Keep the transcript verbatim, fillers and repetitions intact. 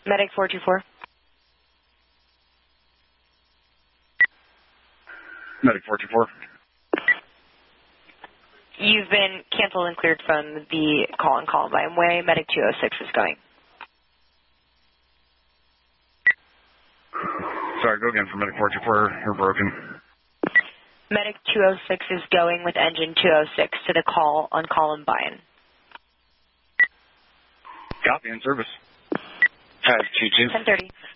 Medic four two four. Medic four two four. You've been canceled and cleared from the call and Columbine Way. Medic two oh six is going. Sorry, go again for Medic four two four. You're broken. Medic two oh six is going with engine two oh six to the call on Columbine. Copy, in service. five two two. ten thirty.